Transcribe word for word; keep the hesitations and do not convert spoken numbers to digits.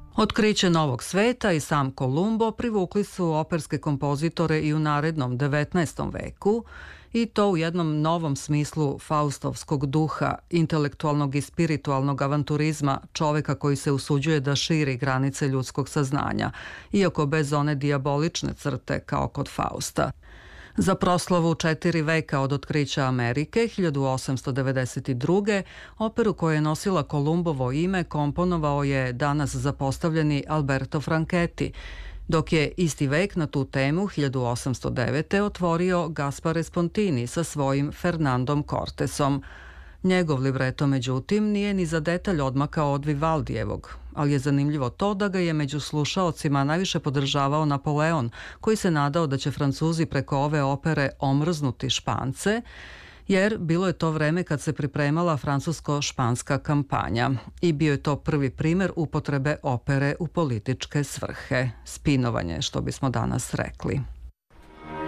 Otkriće novog sveta i sam Kolumbo privukli su operske kompozitore i u narednom devetnaestom veku, i to u jednom novom smislu faustovskog duha, intelektualnog i spiritualnog avanturizma, čoveka koji se usuđuje da širi granice ljudskog saznanja, iako bez one dijabolične crte kao kod Fausta. Za proslavu četiri veka od otkrića Amerike, hiljadu osamsto devedeset druge. operu koja je nosila Kolumbovo ime komponovao je danas zapostavljeni Alberto Franchetti, dok je isti vek na tu temu hiljadu osamsto devete. otvorio Gaspare Spontini sa svojim Fernandom Cortesom. Njegov libreto, međutim, nije ni za detalj odmakao od Vivaldijevog, ali je zanimljivo to da ga je među slušaocima najviše podržavao Napoleon, koji se nadao da će Francuzi preko ove opere omrznuti Špance, jer bilo je to vreme kad se pripremala francusko-španska kampanja i bio je to prvi primer upotrebe opere u političke svrhe, spinovanje, što bismo danas rekli.